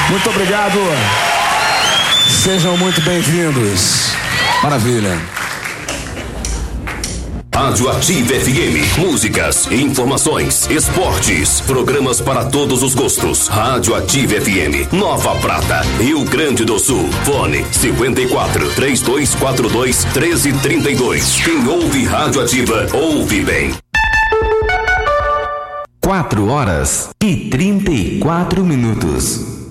Muito obrigado. Sejam muito bem-vindos. Maravilha. Rádio Ativa FM, músicas, informações, esportes, programas para todos os gostos. Rádio Ativa FM, Nova Prata, Rio Grande do Sul. Fone 54-3242-1332. Quem ouve Rádio Ativa, ouve bem. 4 horas e 34 minutos.